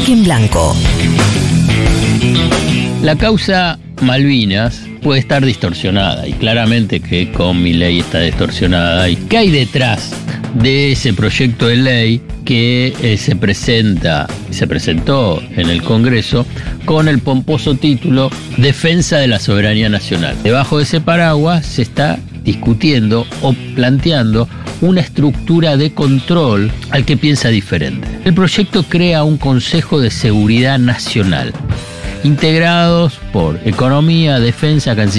Cheque en blanco. La causa Malvinas puede estar distorsionada, y claramente que con Milei está distorsionada. ¿Y qué hay detrás de ese proyecto de ley que se presentó en el Congreso con el pomposo título Defensa de la Soberanía Nacional? Debajo de ese paraguas se está discutiendo o planteando una estructura de control al que piensa diferente. El proyecto crea un Consejo de Seguridad Nacional, integrados por Economía, Defensa, Cancillería